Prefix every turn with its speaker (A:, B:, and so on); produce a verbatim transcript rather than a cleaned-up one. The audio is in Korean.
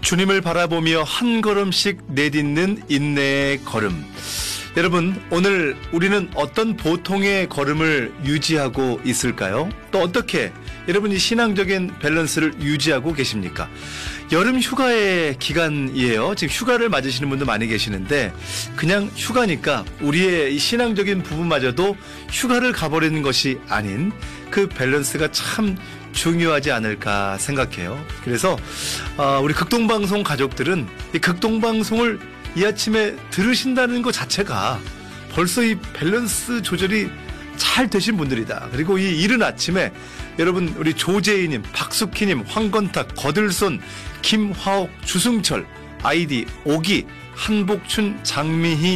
A: 주님을 바라보며 한 걸음씩 내딛는 인내의 걸음. 여러분, 오늘 우리는 어떤 보통의 걸음을 유지하고 있을까요? 또 어떻게 여러분이 신앙적인 밸런스를 유지하고 계십니까? 여름 휴가의 기간이에요. 지금 휴가를 맞으시는 분도 많이 계시는데 그냥 휴가니까 우리의 이 신앙적인 부분마저도 휴가를 가버리는 것이 아닌 그 밸런스가 참 중요하지 않을까 생각해요. 그래서 우리 극동방송 가족들은 이 극동방송을 이 아침에 들으신다는 것 자체가 벌써 이 밸런스 조절이 잘 되신 분들이다. 그리고 이 이른 아침에 여러분 우리 조재희님, 박숙희님, 황건탁, 거들손, 김화옥, 주승철, 아이디 오기, 한복춘, 장미희,